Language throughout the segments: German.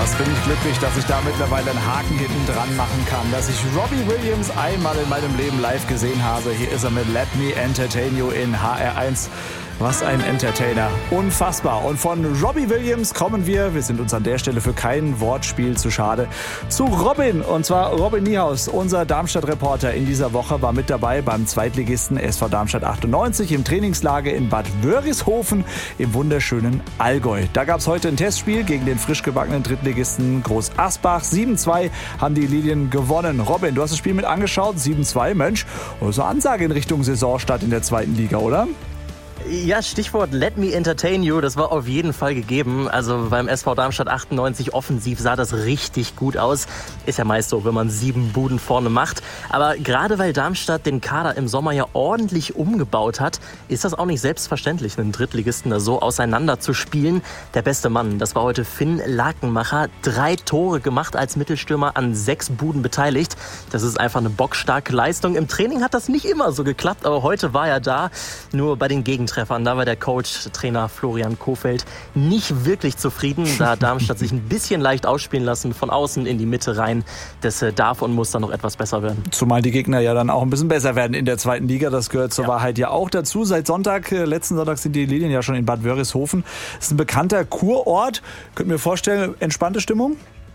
Was bin ich glücklich, dass ich da mittlerweile einen Haken hinten dran machen kann, dass ich Robbie Williams einmal in meinem Leben live gesehen habe. Hier ist er mit Let Me Entertain You in HR1. Was ein Entertainer. Unfassbar. Und von Robbie Williams kommen wir sind uns an der Stelle für kein Wortspiel zu schade, zu Robin. Und zwar Robin Niehaus, unser Darmstadt-Reporter in dieser Woche, war mit dabei beim Zweitligisten SV Darmstadt 98 im Trainingslager in Bad Wörishofen im wunderschönen Allgäu. Da gab es heute ein Testspiel gegen den frisch gebackenen Drittligisten Groß Asbach. 7-2 haben die Lilien gewonnen. Robin, du hast das Spiel mit angeschaut. 7-2, Mensch, so Ansage in Richtung Saisonstart in der zweiten Liga, oder? Ja, Stichwort Let Me Entertain You, das war auf jeden Fall gegeben. Also beim SV Darmstadt 98 offensiv sah das richtig gut aus. Ist ja meist so, wenn man 7 Buden vorne macht. Aber gerade weil Darmstadt den Kader im Sommer ja ordentlich umgebaut hat, ist das auch nicht selbstverständlich, einen Drittligisten da so auseinander zu spielen. Der beste Mann, das war heute Finn Lakenmacher. 3 Tore gemacht als Mittelstürmer, an 6 Buden beteiligt. Das ist einfach eine bockstarke Leistung. Im Training hat das nicht immer so geklappt, aber heute war er da. Nur bei den Gegentreffern, da war der Coach, Trainer Florian Kohfeldt, nicht wirklich zufrieden. Da hat Darmstadt sich ein bisschen leicht ausspielen lassen, von außen in die Mitte rein. Das darf und muss dann noch etwas besser werden. Zumal die Gegner ja dann auch ein bisschen besser werden in der zweiten Liga. Das gehört zur Wahrheit ja auch dazu. Seit Sonntag, letzten Sonntag, sind die Lilien ja schon in Bad Wörishofen. Das ist ein bekannter Kurort. Könnt ihr mir vorstellen, entspannte Stimmung?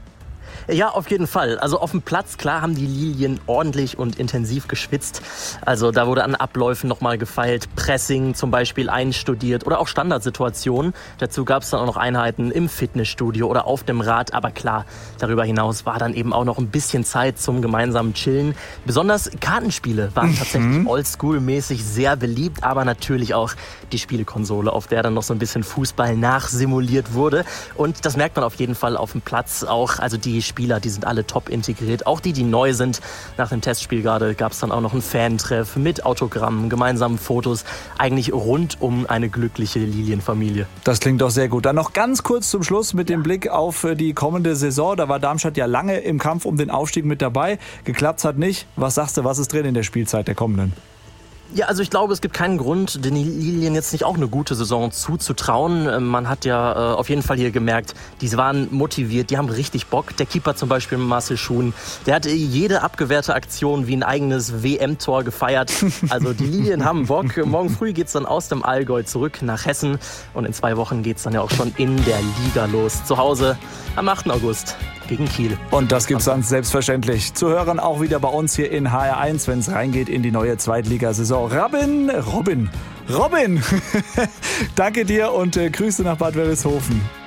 Ja, auf jeden Fall. Also auf dem Platz, klar, haben die Lilien ordentlich und intensiv geschwitzt. Also da wurde an Abläufen nochmal gefeilt, Pressing zum Beispiel einstudiert oder auch Standardsituationen. Dazu gab es dann auch noch Einheiten im Fitnessstudio oder auf dem Rad. Aber klar, darüber hinaus war dann eben auch noch ein bisschen Zeit zum gemeinsamen Chillen. Besonders Kartenspiele waren tatsächlich oldschool-mäßig sehr beliebt, aber natürlich auch die Spielekonsole, auf der dann noch so ein bisschen Fußball nachsimuliert wurde. Und das merkt man auf jeden Fall auf dem Platz auch. Also die Spieler, die sind alle top integriert. Auch die neu sind. Nach dem Testspiel gerade gab es dann auch noch einen Fantreff mit Autogrammen, gemeinsamen Fotos. Eigentlich rund um eine glückliche Lilienfamilie. Das klingt doch sehr gut. Dann noch ganz kurz zum Schluss mit dem Blick auf die kommende Saison. Da war Darmstadt ja lange im Kampf um den Aufstieg mit dabei. Geklappt hat nicht. Was sagst du, was ist drin in der Spielzeit der kommenden? Ja, also ich glaube, es gibt keinen Grund, den Lilien jetzt nicht auch eine gute Saison zuzutrauen. Man hat ja auf jeden Fall hier gemerkt, die waren motiviert, die haben richtig Bock. Der Keeper zum Beispiel, Marcel Schuhn, der hat jede abgewehrte Aktion wie ein eigenes WM-Tor gefeiert. Also die Lilien haben Bock. Morgen früh geht's dann aus dem Allgäu zurück nach Hessen. Und in 2 Wochen geht's dann ja auch schon in der Liga los. Zu Hause am 8. August gegen Kiel. Und das gibt's dann selbstverständlich zu hören, auch wieder bei uns hier in HR1, wenn es reingeht in die neue Zweitligasaison. Robin, danke dir und Grüße nach Bad Wörishofen.